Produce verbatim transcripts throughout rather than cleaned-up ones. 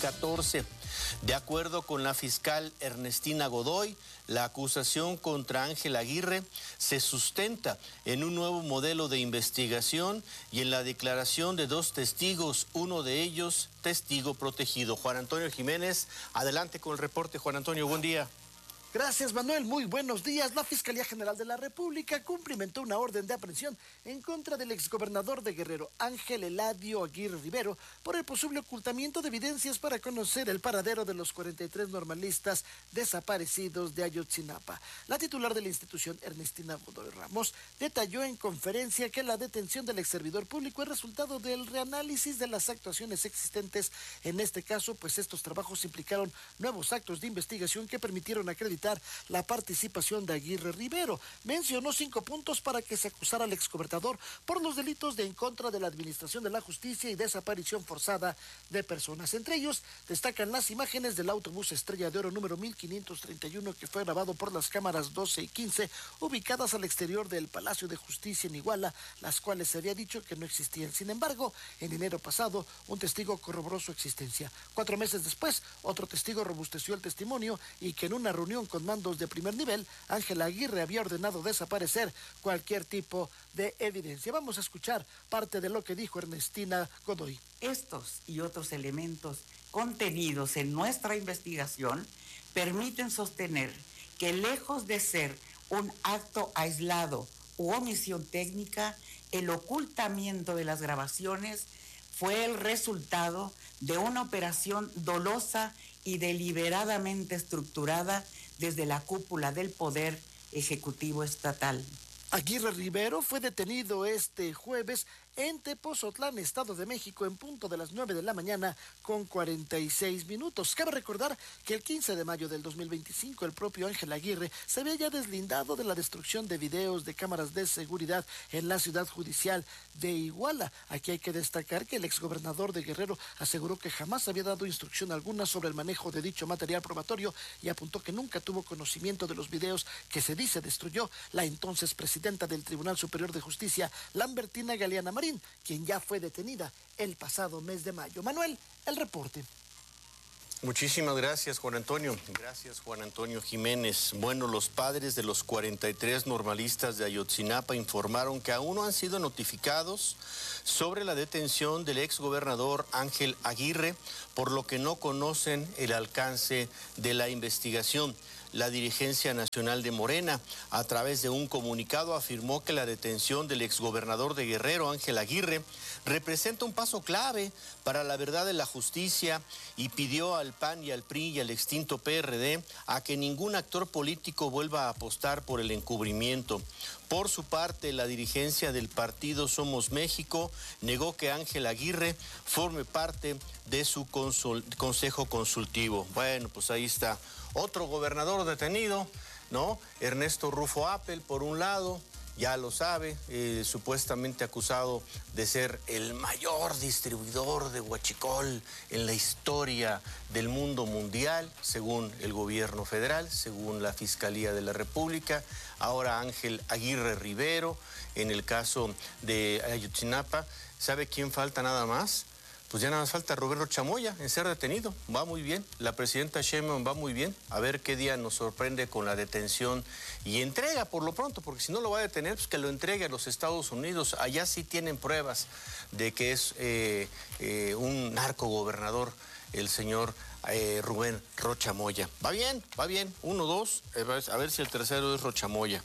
catorce. De acuerdo con la fiscal Ernestina Godoy, la acusación contra Ángel Aguirre se sustenta en un nuevo modelo de investigación y en la declaración de dos testigos, uno de ellos testigo protegido. Juan Antonio Jiménez, adelante con el reporte. Juan Antonio, buen día. Gracias, Manuel. Muy buenos días. La Fiscalía General de la República cumplimentó una orden de aprehensión en contra del exgobernador de Guerrero, Ángel Eladio Aguirre Rivero, por el posible ocultamiento de evidencias para conocer el paradero de los cuarenta y tres normalistas desaparecidos de Ayotzinapa. La titular de la institución, Ernestina Godoy Ramos, detalló en conferencia que la detención del exservidor público es resultado del reanálisis de las actuaciones existentes. En este caso, pues estos trabajos implicaron nuevos actos de investigación que permitieron acreditar la participación de Aguirre Rivero. Mencionó cinco puntos para que se acusara al exgobernador por los delitos de en contra de la administración de la justicia y desaparición forzada de personas. Entre ellos destacan las imágenes del autobús Estrella de Oro número mil quinientos treinta y uno que fue grabado por las cámaras doce y quince ubicadas al exterior del Palacio de Justicia en Iguala, las cuales se había dicho que no existían. Sin embargo, en enero pasado, un testigo corroboró su existencia. Cuatro meses después, otro testigo robusteció el testimonio y que en una reunión con mandos de primer nivel, Ángel Aguirre había ordenado desaparecer cualquier tipo de evidencia. Vamos a escuchar parte de lo que dijo Ernestina Godoy. Estos y otros elementos contenidos en nuestra investigación permiten sostener que lejos de ser un acto aislado u omisión técnica, el ocultamiento de las grabaciones fue el resultado de una operación dolosa y deliberadamente estructurada desde la cúpula del Poder Ejecutivo Estatal. Aguirre Rivero fue detenido este jueves en Tepozotlán, Estado de México, en punto de las nueve de la mañana con cuarenta y seis minutos. Cabe recordar que el quince de mayo del dos mil veinticinco el propio Ángel Aguirre se había ya deslindado de la destrucción de videos de cámaras de seguridad en la ciudad judicial de Iguala. Aquí hay que destacar que el exgobernador de Guerrero aseguró que jamás había dado instrucción alguna sobre el manejo de dicho material probatorio y apuntó que nunca tuvo conocimiento de los videos que se dice destruyó la entonces presidenta del Tribunal Superior de Justicia, Lambertina Galeana Marín, quien ya fue detenida el pasado mes de mayo. Manuel, el reporte. Muchísimas gracias, Juan Antonio. Gracias, Juan Antonio Jiménez. Bueno, los padres de los cuarenta y tres normalistas de Ayotzinapa informaron que aún no han sido notificados sobre la detención del exgobernador Ángel Aguirre, por lo que no conocen el alcance de la investigación. La dirigencia nacional de Morena, a través de un comunicado, afirmó que la detención del exgobernador de Guerrero, Ángel Aguirre, representa un paso clave para la verdad de la justicia y pidió al P A N y al P R I y al extinto P R D a que ningún actor político vuelva a apostar por el encubrimiento. Por su parte, la dirigencia del partido Somos México negó que Ángel Aguirre forme parte de su consul- consejo consultivo. Bueno, pues ahí está. Otro gobernador detenido, ¿no? Ernesto Rufo Appel, por un lado, ya lo sabe, eh, supuestamente acusado de ser el mayor distribuidor de huachicol en la historia del mundo mundial, según el gobierno federal, según la Fiscalía de la República. Ahora Ángel Aguirre Rivero, en el caso de Ayotzinapa. ¿Sabe quién falta nada más? Pues ya nada más falta Roberto Chamoya en ser detenido. Va muy bien. La presidenta Sheinbaum va muy bien. A ver qué día nos sorprende con la detención y entrega por lo pronto, porque si no lo va a detener, pues que lo entregue a los Estados Unidos. Allá sí tienen pruebas de que es eh, eh, un narcogobernador el señor eh, Rubén Rocha Moya. Va bien, va bien. Uno, dos. A ver si el tercero es Rocha Moya.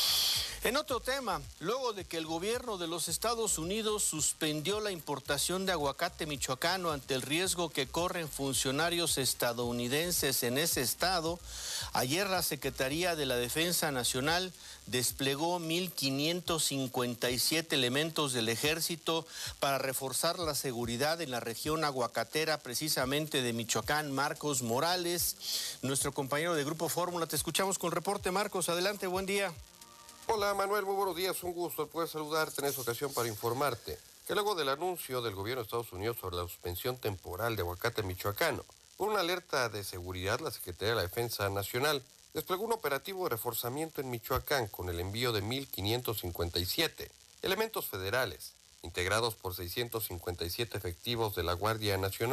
En otro tema, luego de que el gobierno de los Estados Unidos suspendió la importación de aguacate michoacano ante el riesgo que corren funcionarios estadounidenses en ese estado, ayer la Secretaría de la Defensa Nacional desplegó mil quinientos cincuenta y siete elementos del ejército para reforzar la seguridad en la región aguacatera, precisamente de Michoacán. Marcos Morales, nuestro compañero de Grupo Fórmula, te escuchamos con el reporte. Marcos, adelante, buen día. Hola Manuel, muy buenos días, un gusto poder saludarte en esta ocasión para informarte que luego del anuncio del gobierno de Estados Unidos sobre la suspensión temporal de aguacate michoacano, por una alerta de seguridad, la Secretaría de la Defensa Nacional desplegó un operativo de reforzamiento en Michoacán con el envío de mil quinientos cincuenta y siete elementos federales, integrados por seiscientos cincuenta y siete efectivos de la Guardia Nacional,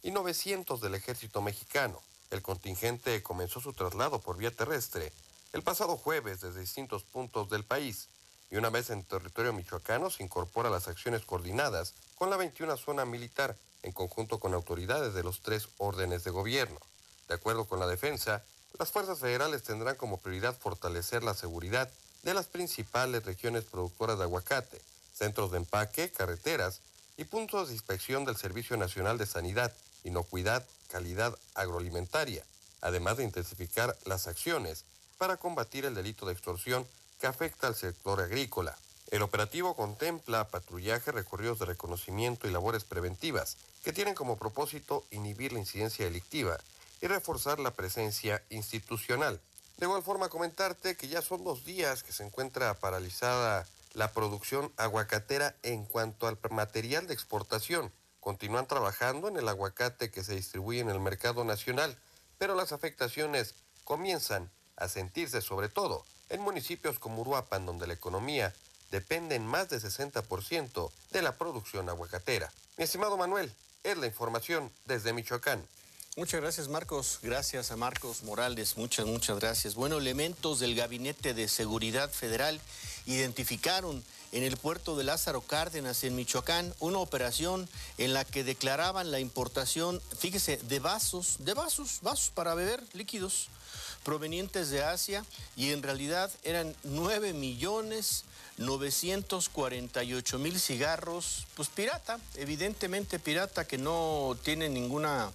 y novecientos del ejército mexicano. El contingente comenzó su traslado por vía terrestre el pasado jueves desde distintos puntos del país y una vez en territorio michoacano se incorpora a las acciones coordinadas con la veintiuna zona militar en conjunto con autoridades de los tres órdenes de gobierno. De acuerdo con la defensa, las fuerzas federales tendrán como prioridad fortalecer la seguridad de las principales regiones productoras de aguacate, centros de empaque, carreteras y puntos de inspección del Servicio Nacional de Sanidad, Inocuidad, Calidad Agroalimentaria, además de intensificar las acciones para combatir el delito de extorsión que afecta al sector agrícola. El operativo contempla patrullaje, recorridos de reconocimiento y labores preventivas que tienen como propósito inhibir la incidencia delictiva y reforzar la presencia institucional. De igual forma, comentarte que ya son dos días que se encuentra paralizada la producción aguacatera en cuanto al material de exportación. Continúan trabajando en el aguacate que se distribuye en el mercado nacional, pero las afectaciones comienzan a sentirse sobre todo en municipios como Uruapan, donde la economía depende en más del sesenta por ciento de la producción aguacatera. Mi estimado Manuel, es la información desde Michoacán. Muchas gracias, Marcos. Gracias a Marcos Morales. Muchas, muchas gracias. Bueno, elementos del Gabinete de Seguridad Federal identificaron en el puerto de Lázaro Cárdenas, en Michoacán, una operación en la que declaraban la importación, fíjese, de vasos, de vasos, vasos para beber líquidos provenientes de Asia, y en realidad eran nueve millones novecientos cuarenta y ocho mil cigarros, pues pirata, evidentemente pirata, que no tiene ninguna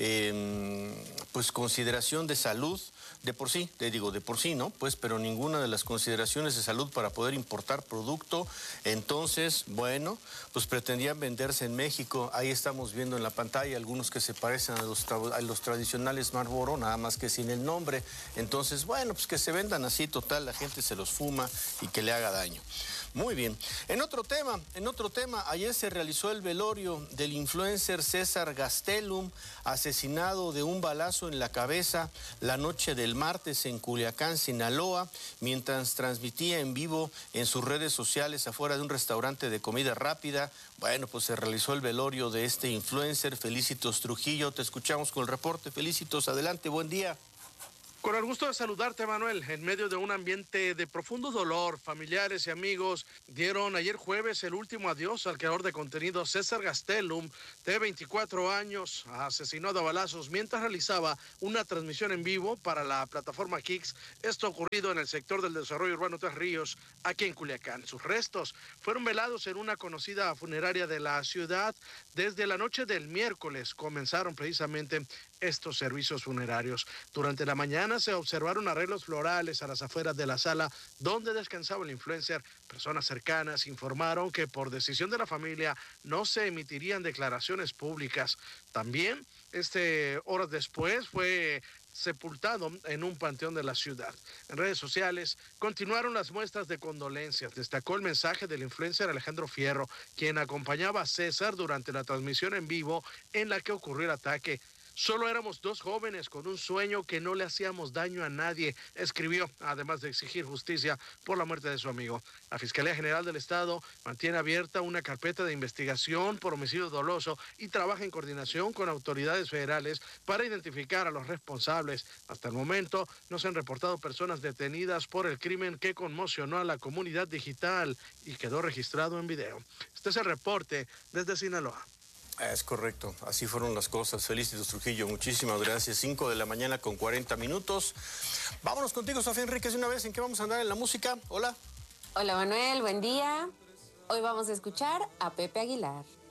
eh, pues consideración de salud, de por sí, te digo, de por sí, ¿no? Pues, pero ninguna de las consideraciones de salud para poder importar producto. Entonces, bueno, pues pretendían venderse en México. Ahí estamos viendo en la pantalla algunos que se parecen a los, a los tradicionales Marlboro, nada más que sin el nombre. Entonces, bueno, pues que se vendan así, total, la gente se los fuma y que le haga daño. Muy bien. En otro tema, en otro tema, ayer se realizó el velorio del influencer César Gastelum, asesinado de un balazo en la cabeza la noche del martes en Culiacán, Sinaloa, mientras transmitía en vivo en sus redes sociales afuera de un restaurante de comida rápida. Bueno, pues se realizó el velorio de este influencer. Felicitos Trujillo, te escuchamos con el reporte. Felicitos, adelante, buen día. Con el gusto de saludarte, Manuel. En medio de un ambiente de profundo dolor, familiares y amigos dieron ayer jueves el último adiós al creador de contenido César Gastelum, de veinticuatro años, asesinado a balazos mientras realizaba una transmisión en vivo para la plataforma Kicks. Esto ocurrido en el sector del desarrollo urbano Tres Ríos, aquí en Culiacán. Sus restos fueron velados en una conocida funeraria de la ciudad. Desde la noche del miércoles comenzaron precisamente estos servicios funerarios. Durante la mañana se observaron arreglos florales a las afueras de la sala donde descansaba el influencer. Personas cercanas informaron que por decisión de la familia no se emitirían declaraciones públicas. También, este, horas después, fue sepultado en un panteón de la ciudad. En redes sociales continuaron las muestras de condolencias. Destacó el mensaje del influencer Alejandro Fierro, quien acompañaba a César durante la transmisión en vivo en la que ocurrió el ataque. Solo éramos dos jóvenes con un sueño, que no le hacíamos daño a nadie, escribió, además de exigir justicia por la muerte de su amigo. La Fiscalía General del Estado mantiene abierta una carpeta de investigación por homicidio doloso y trabaja en coordinación con autoridades federales para identificar a los responsables. Hasta el momento no se han reportado personas detenidas por el crimen que conmocionó a la comunidad digital y quedó registrado en video. Este es el reporte desde Sinaloa. Es correcto, así fueron las cosas. Felicitos Trujillo, muchísimas gracias. cinco de la mañana con cuarenta minutos. Vámonos contigo, Sofía Enríquez, de una vez. ¿En qué vamos a andar en la música? Hola. Hola, Manuel, buen día. Hoy vamos a escuchar a Pepe Aguilar.